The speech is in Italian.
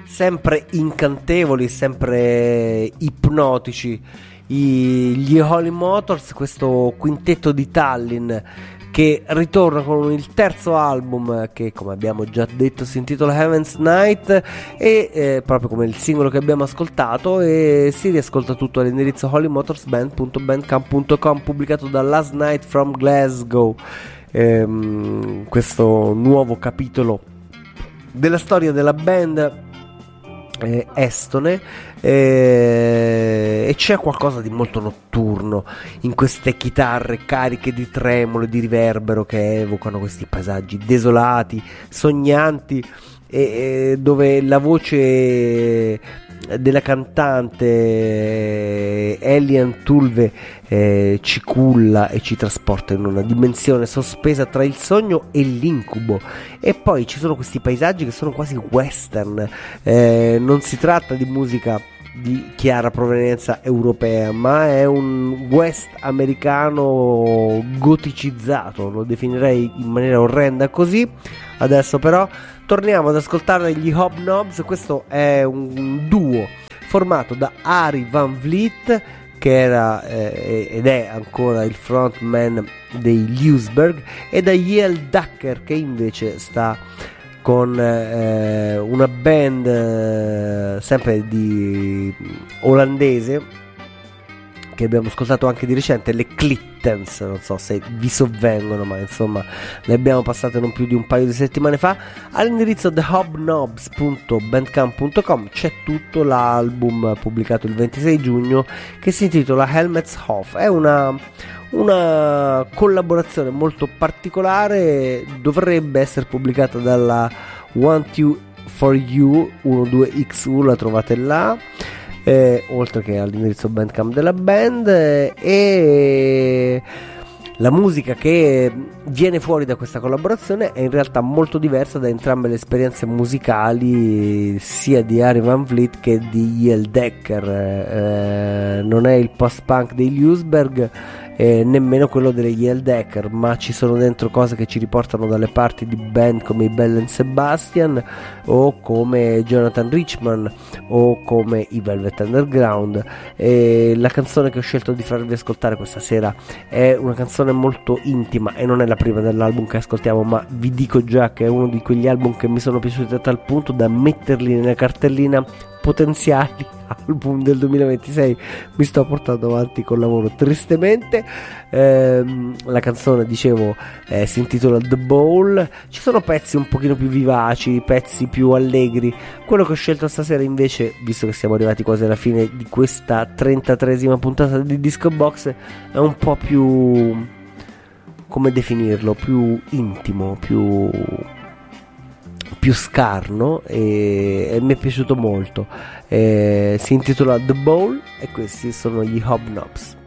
sempre incantevoli, sempre ipnotici, gli Holy Motors, questo quintetto di Tallinn che ritorna con il terzo album che, come abbiamo già detto, si intitola Heaven's Night, e proprio come il singolo che abbiamo ascoltato, e si riascolta tutto all'indirizzo holymotorsband.bandcamp.com, pubblicato da Last Night from Glasgow. Questo nuovo capitolo della storia della band estone, e c'è qualcosa di molto notturno in queste chitarre cariche di tremolo e di riverbero che evocano questi paesaggi desolati, sognanti, e dove la voce della cantante Elian Tulve ci culla e ci trasporta in una dimensione sospesa tra il sogno e l'incubo. E poi ci sono questi paesaggi che sono quasi western, non si tratta di musica di chiara provenienza europea, ma è un west americano goticizzato, lo definirei in maniera orrenda così. Adesso però torniamo ad ascoltare gli Hobnobs. Questo è un duo formato da Arie Van Vliet, che era ed è ancora il frontman dei Ljusberg, e da Yel Dacker, che invece sta con una band sempre di olandese che abbiamo ascoltato anche di recente, le Clittens. Non so se vi sovvengono, ma insomma le abbiamo passate non più di un paio di settimane fa. All'indirizzo thehobnobs.bandcamp.com c'è tutto l'album pubblicato il 26 giugno che si intitola Helmets Off. È una collaborazione molto particolare, dovrebbe essere pubblicata dalla 12 12XU, la trovate là, oltre che all'indirizzo Bandcamp della band, e la musica che viene fuori da questa collaborazione è in realtà molto diversa da entrambe le esperienze musicali, sia di Arie Van Vliet che di Yel Dacker. Non è il post-punk dei Ljusberg, nemmeno quello delle Yel Dacker, ma ci sono dentro cose che ci riportano dalle parti di band come i Belle and Sebastian, o come Jonathan Richman, o come i Velvet Underground. La canzone che ho scelto di farvi ascoltare questa sera è una canzone molto intima e non è la prima dell'album che ascoltiamo, ma vi dico già che è uno di quegli album che mi sono piaciuti a tal punto da metterli nella cartellina potenziali album del 2026. Mi sto portando avanti col lavoro tristemente. La canzone, dicevo, si intitola The Bowl. Ci sono pezzi un pochino più vivaci, pezzi più allegri. Quello che ho scelto stasera invece, visto che siamo arrivati quasi alla fine di questa 33esima puntata di Disco Box, è un po' più, come definirlo, più intimo, più scarno, e mi è piaciuto molto. Si intitola The Bowl e questi sono gli Hobnobs.